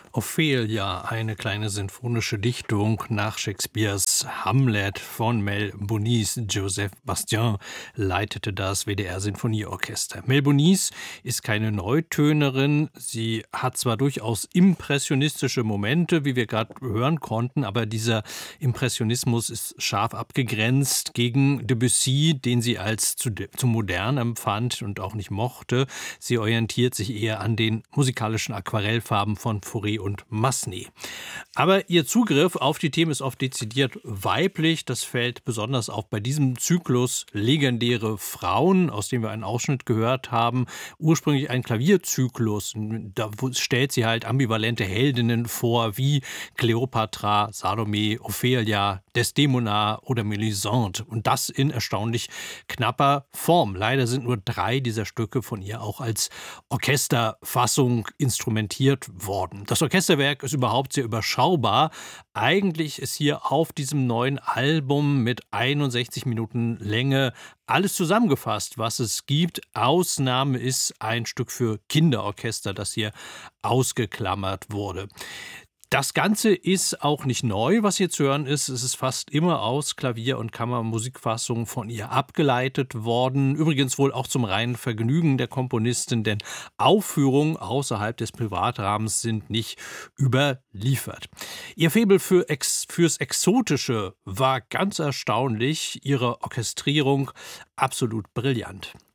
Ophelia, eine kleine sinfonische Dichtung nach Shakespeares Hamlet von Mel Bonis. Joseph Bastien leitete das WDR-Sinfonieorchester. Mel Bonis ist keine Neutönerin. Sie hat zwar durchaus impressionistische Momente, wie wir gerade hören konnten, aber dieser Impressionismus ist scharf abgegrenzt gegen Debussy, den sie als zu modern empfand und auch nicht mochte. Sie orientiert sich eher an den musikalischen Aquarellfarben von Fauré und Massenet. Aber ihr Zugriff auf die Themen ist oft dezidiert weiblich. Das fällt besonders auf bei diesem Zyklus Legendäre Frauen, aus dem wir einen Ausschnitt gehört haben. Ursprünglich ein Klavierzyklus. Da stellt sie halt ambivalente Heldinnen vor, wie Kleopatra, Salome, Ophelia, Desdemona oder Melisande. Und das in erstaunlich knapper Form. Leider sind nur 3 dieser Stücke von ihr auch als Orchesterfassung instrumentiert worden. Das Orchesterwerk ist überhaupt sehr überschaubar. Eigentlich ist hier auf diesem neuen Album mit 61 Minuten Länge alles zusammengefasst, was es gibt. Ausnahme ist ein Stück für Kinderorchester, das hier ausgeklammert wurde. Das Ganze ist auch nicht neu, was hier zu hören ist. Es ist fast immer aus Klavier- und Kammermusikfassungen von ihr abgeleitet worden. Übrigens wohl auch zum reinen Vergnügen der Komponistin, denn Aufführungen außerhalb des Privatrahmens sind nicht überliefert. Ihr Faible fürs Exotische war ganz erstaunlich. Ihre Orchestrierung absolut brillant.